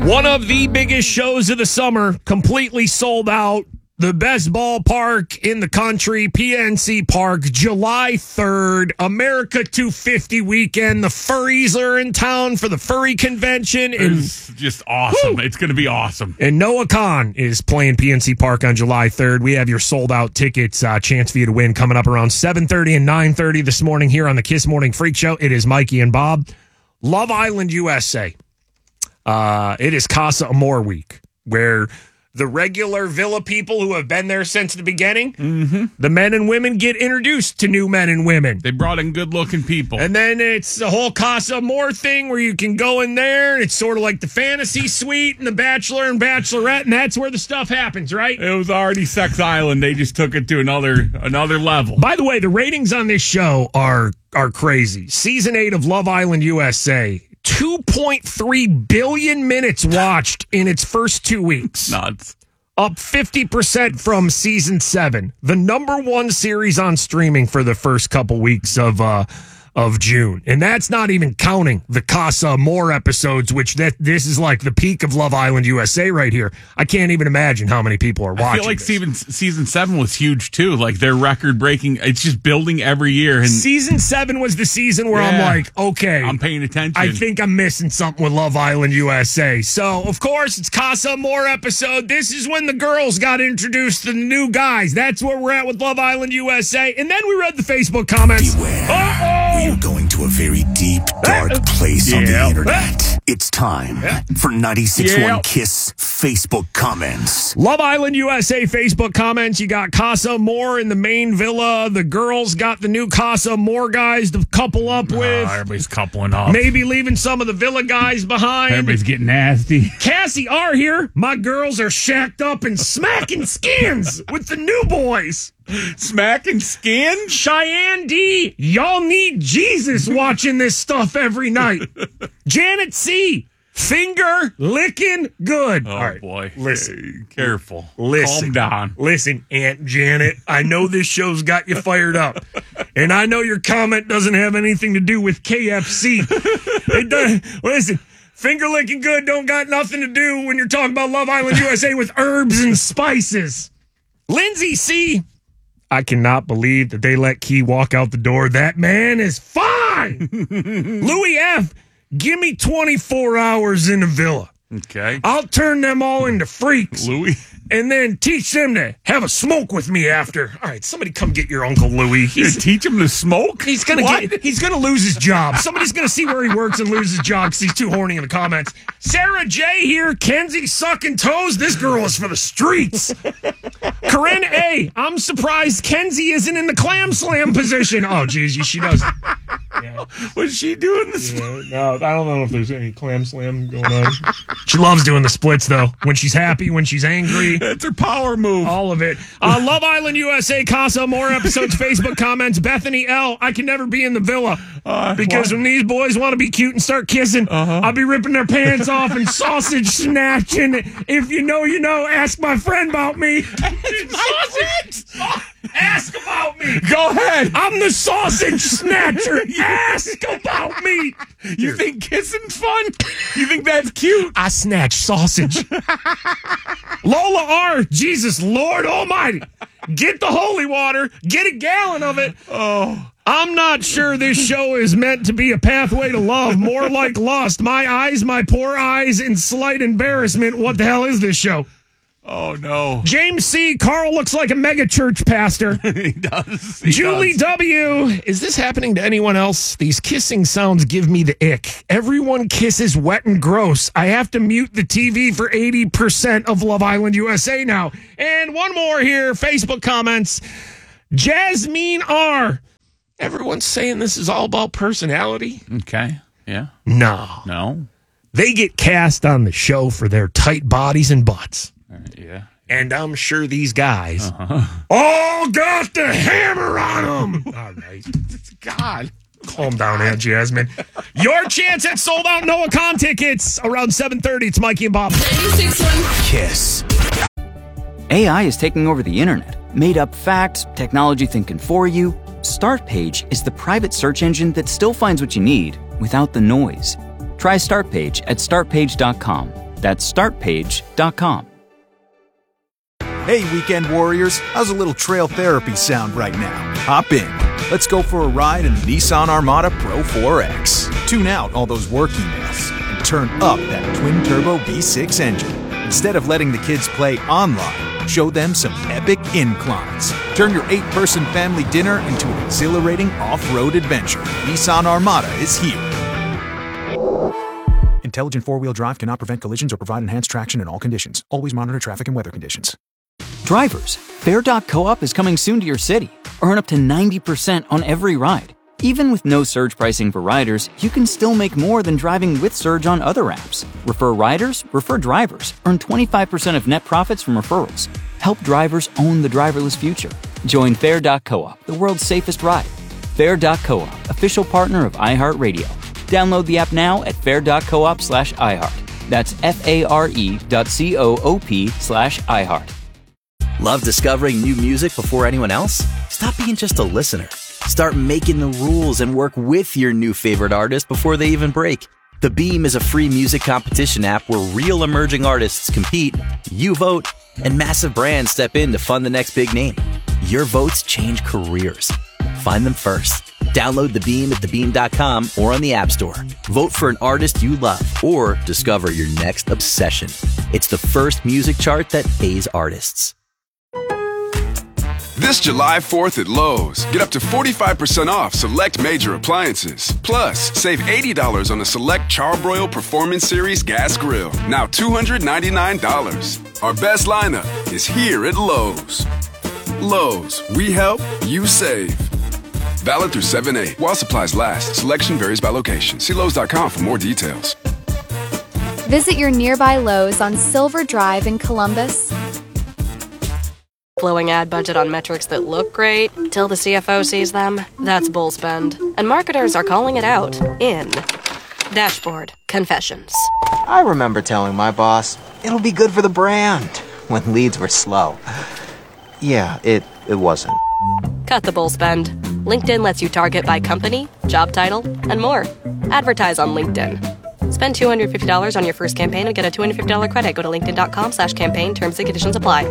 One of the biggest shows of the summer, completely sold out. The best ballpark in the country, PNC Park, July 3rd, America 250 weekend. The furries are in town for the furry convention. It's just awesome. Woo! It's going to be awesome. And Noah Khan is playing PNC Park on July 3rd. We have your sold-out tickets, chance for you to win, coming up around 7:30 and 9:30 this morning here on the Kiss Morning Freak Show. It is Mikey and Bob. Love Island, USA. It is Casa Amor week, where the regular Villa people who have been there since the beginning, the men and women get introduced to new men and women. They brought in good-looking people. And then it's the whole Casa Amor thing where you can go in there, and it's sort of like the fantasy suite and the Bachelor and Bachelorette, and that's where the stuff happens, right? It was already Sex Island. They just took it to another level. By the way, the ratings on this show are crazy. Season 8 of Love Island USA, 2.3 billion minutes watched in its first 2 weeks. Nuts. Up 50% from season 7. The number one series on streaming for the first couple weeks of June. And that's not even counting the Casa Amor episodes, which this is like the peak of Love Island USA right here. I can't even imagine how many people are watching. I feel like season 7 was huge too. Like they're record breaking. It's just building every year. And season 7 was the season where I'm like, okay, I'm paying attention. I think I'm missing something with Love Island USA. So of course it's Casa Amor episode. This is when the girls got introduced to the new guys. That's where we're at with Love Island USA. And then we read the Facebook comments. Beware. We are going to a very deep, dark place on the internet. It's time for 96.1 Kiss Facebook comments. Love Island USA Facebook comments. You got Casa Amor in the main villa. The girls got the new Casa Amor guys to couple up with. Everybody's coupling up. Maybe leaving some of the villa guys behind. Everybody's getting nasty. Cassie R here. My girls are shacked up and smacking skins with the new boys. Smacking skin? Cheyenne D, y'all need Jesus watching this stuff every night. Janet C, finger licking good. Oh, all right, boy. Listen. Hey, careful. Listen. Calm down. Listen, Aunt Janet, I know this show's got you fired up. And I know your comment doesn't have anything to do with KFC. It does. Listen. Finger licking good don't got nothing to do when you're talking about Love Island USA with herbs and spices. Lindsay C, I cannot believe that they let Key walk out the door. That man is fine. Louis F, give me 24 hours in the villa. Okay. I'll turn them all into freaks. Louis. And then teach them to have a smoke with me after. All right, somebody come get your Uncle Louis. You teach him to smoke? He's gonna lose his job. Somebody's gonna see where he works and lose his job because he's too horny in the comments. Sarah J here, Kenzie sucking toes. This girl is for the streets. Corinne A, I'm surprised Kenzie isn't in the clam slam position. Oh, geez, she does. Yeah. What's she doing? No, I don't know if there's any clam slam going on. She loves doing the splits, though. When she's happy, when she's angry. That's her power move. All of it. Love Island USA, Casa Amor episodes, Facebook comments. Bethany L, I can never be in the villa. Because when these boys want to be cute and start kissing, I'll be ripping their pants off and sausage snatching. If you know, you know. Ask my friend about me. Sausage! Ask about me. Go ahead. I'm the sausage snatcher. Ask about me. You think kissing's fun? You think that's cute? I snatch sausage. Lola R, Jesus Lord Almighty. Get the holy water. Get a gallon of it. Oh. I'm not sure this show is meant to be a pathway to love, more like lust. My eyes, my poor eyes, in slight embarrassment. What the hell is this show? Oh, no. James C. Carl looks like a mega church pastor. He does. Julie W. Is this happening to anyone else? These kissing sounds give me the ick. Everyone kisses wet and gross. I have to mute the TV for 80% of Love Island USA now. And one more here. Facebook comments. Jasmine R. Everyone's saying this is all about personality. Okay. Yeah. No. They get cast on the show for their tight bodies and butts. Yeah. And I'm sure these guys all got the hammer on them. All right. God. Calm down, Aunt Jasmine. Your chance at sold out Noah Khan tickets around 7:30. It's Mikey and Bob. 96.1 Kiss. AI is taking over the internet. Made up facts, technology thinking for you. Startpage is the private search engine that still finds what you need without the noise. Try Startpage at startpage.com. That's startpage.com. Hey, weekend warriors, how's a little trail therapy sound right now? Hop in. Let's go for a ride in the Nissan Armada Pro 4X. Tune out all those work emails and turn up that twin-turbo V6 engine. Instead of letting the kids play online, show them some epic inclines. Turn your 8-person family dinner into an exhilarating off-road adventure. Nissan Armada is here. Intelligent four-wheel drive cannot prevent collisions or provide enhanced traction in all conditions. Always monitor traffic and weather conditions. Drivers, Fair.coop is coming soon to your city. Earn up to 90% on every ride. Even with no surge pricing for riders, you can still make more than driving with Surge on other apps. Refer riders, refer drivers. Earn 25% of net profits from referrals. Help drivers own the driverless future. Join Fair.coop, the world's safest ride. Fair.coop, official partner of iHeartRadio. Download the app now at fair.coop/iHeart. That's FARE.coop/iHeart. Love discovering new music before anyone else? Stop being just a listener. Start making the rules and work with your new favorite artist before they even break. The Beam is a free music competition app where real emerging artists compete, you vote, and massive brands step in to fund the next big name. Your votes change careers. Find them first. Download The Beam at thebeam.com or on the App Store. Vote for an artist you love or discover your next obsession. It's the first music chart that pays artists. This July 4th at Lowe's, get up to 45% off select major appliances. Plus, save $80 on the select Charbroil Performance Series gas grill, now $299. Our best lineup is here at Lowe's. Lowe's, we help, you save. Valid through 7/8 while supplies last. Selection varies by location. See Lowe's.com for more details. Visit your nearby Lowe's on Silver Drive in Columbus. Blowing ad budget on metrics that look great till the CFO sees them, that's bull spend. And marketers are calling it out in Dashboard Confessions. I remember telling my boss, it'll be good for the brand, when leads were slow. Yeah, it wasn't. Cut the bull spend. LinkedIn lets you target by company, job title, and more. Advertise on LinkedIn. Spend $250 on your first campaign and get a $250 credit. Go to linkedin.com/campaign. Terms and conditions apply.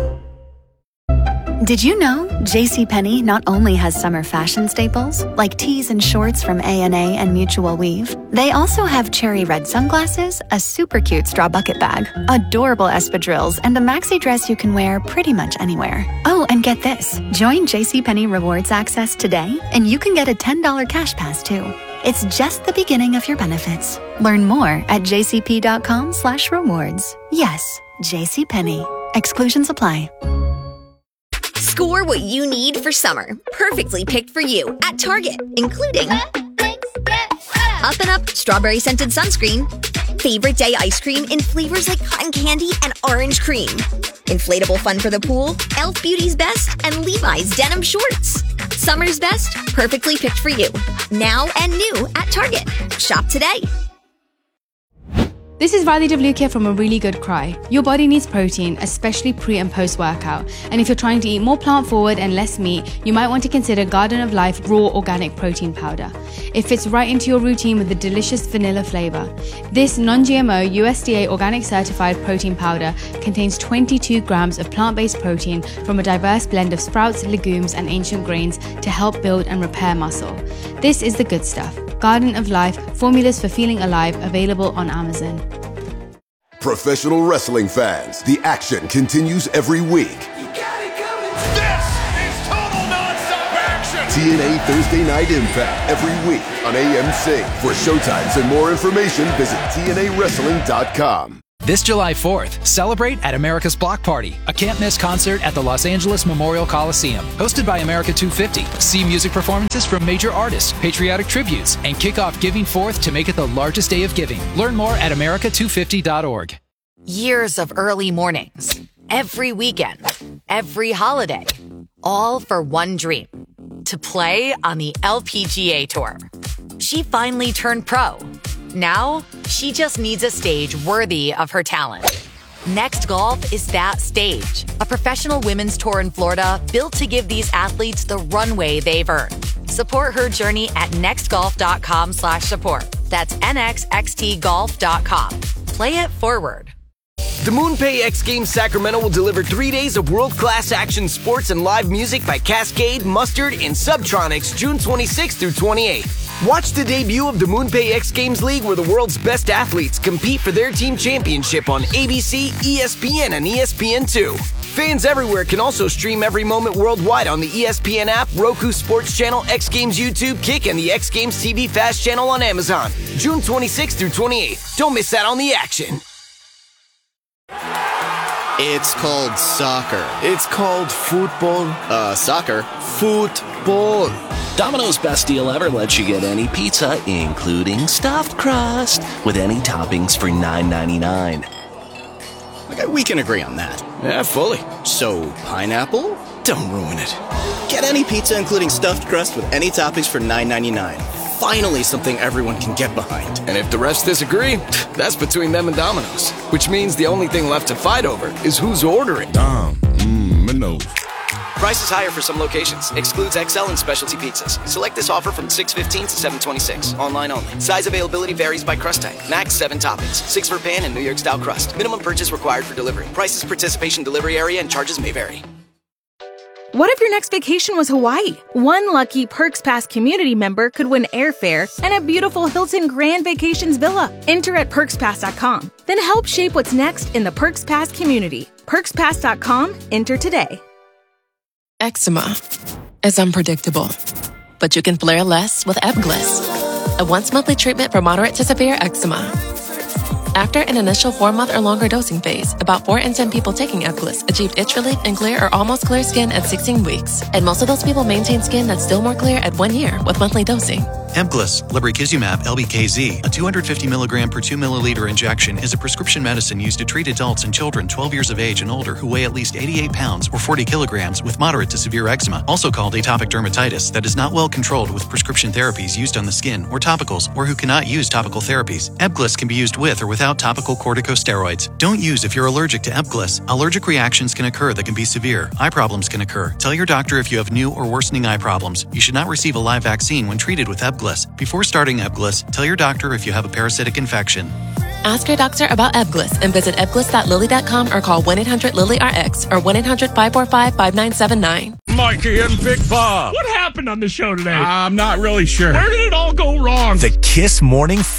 Did you know JCPenney not only has summer fashion staples, like tees and shorts from A&A and Mutual Weave, they also have cherry red sunglasses, a super cute straw bucket bag, adorable espadrilles, and a maxi dress you can wear pretty much anywhere. Oh, and get this. Join JCPenney Rewards Access today, and you can get a $10 cash pass, too. It's just the beginning of your benefits. Learn more at jcp.com/rewards. Yes, JCPenney. Exclusions apply. Score what you need for summer, perfectly picked for you at Target, including Up and Up strawberry scented sunscreen, favorite day ice cream in flavors like cotton candy and orange cream, inflatable fun for the pool, Elf Beauty's Best, and Levi's denim shorts. Summer's best, perfectly picked for you, now and new at Target. Shop today. This is Riley WK from A Really Good Cry. Your body needs protein, especially pre and post workout. And if you're trying to eat more plant forward and less meat, you might want to consider Garden of Life Raw Organic Protein Powder. It fits right into your routine with a delicious vanilla flavor. This non-GMO USDA organic certified protein powder contains 22 grams of plant-based protein from a diverse blend of sprouts, legumes, and ancient grains to help build and repair muscle. This is the good stuff. Garden of Life, formulas for feeling alive, available on Amazon. Professional wrestling fans, the action continues every week. This is total nonstop action! TNA Thursday Night Impact every week on AMC. For showtimes and more information, visit TNAWrestling.com. This July 4th, celebrate at America's Block Party, a can't-miss concert at the Los Angeles Memorial Coliseum. Hosted by America 250. See music performances from major artists, patriotic tributes, and kick off Giving Forth to make it the largest day of giving. Learn more at america250.org. Years of early mornings, every weekend, every holiday, all for one dream, to play on the LPGA Tour. She finally turned pro. Now, she just needs a stage worthy of her talent. Next Golf is that stage. A professional women's tour in Florida built to give these athletes the runway they've earned. Support her journey at nextgolf.com/support. That's nxxtgolf.com. Play it forward. The MoonPay X Games Sacramento will deliver 3 days of world-class action sports and live music by Cascade, Mustard, and Subtronics June 26th through 28th. Watch the debut of the MoonPay X Games League, where the world's best athletes compete for their team championship on ABC, ESPN, and ESPN2. Fans everywhere can also stream every moment worldwide on the ESPN app, Roku Sports Channel, X Games YouTube, Kick, and the X Games TV Fast channel on Amazon. June 26th through 28th. Don't miss out on the action. It's called soccer. It's called football. Soccer. Football. Domino's Best Deal Ever lets you get any pizza, including stuffed crust, with any toppings for $9.99. Okay, we can agree on that. Yeah, fully. So, pineapple? Don't ruin it. Get any pizza, including stuffed crust, with any toppings for $9.99. Finally, something everyone can get behind. And if the rest disagree, that's between them and Domino's. Which means the only thing left to fight over is who's ordering. Domino's. Price is higher for some locations. Excludes XL and specialty pizzas. Select this offer from 6/15 to 7/26. Online only. Size availability varies by crust type. Max 7 toppings. 6 for pan and New York style crust. Minimum purchase required for delivery. Prices, participation, delivery area, and charges may vary. What if your next vacation was Hawaii? One lucky Perks Pass community member could win airfare and a beautiful Hilton Grand Vacations villa. Enter at PerksPass.com. Then help shape what's next in the Perks Pass community. PerksPass.com. Enter today. Eczema is unpredictable, but you can flare less with Ebglyss, a once-monthly treatment for moderate to severe eczema. After an initial 4-month or longer dosing phase, about 4 in 10 people taking Ebglyss achieved itch relief and clear or almost clear skin at 16 weeks, and most of those people maintain skin that's still more clear at 1 year with monthly dosing. Ebglyss, lebrikizumab LBKZ, a 250 milligram per 2 milliliter injection, is a prescription medicine used to treat adults and children 12 years of age and older who weigh at least 88 pounds or 40 kilograms with moderate to severe eczema, also called atopic dermatitis, that is not well controlled with prescription therapies used on the skin or topicals, or who cannot use topical therapies. Ebglyss can be used with or without topical corticosteroids. Don't use if you're allergic to Ebglyss. Allergic reactions can occur that can be severe. Eye problems can occur. Tell your doctor if you have new or worsening eye problems. You should not receive a live vaccine when treated with Ebglyss. Before starting Ebglyss, tell your doctor if you have a parasitic infection. Ask your doctor about Ebglyss and visit ebglyss.lilly.com or call 1-800-LILY-RX or 1-800-545-5979. Mikey and Big Bob. What happened on the show today? I'm not really sure. Where did it all go wrong? The Kiss Morning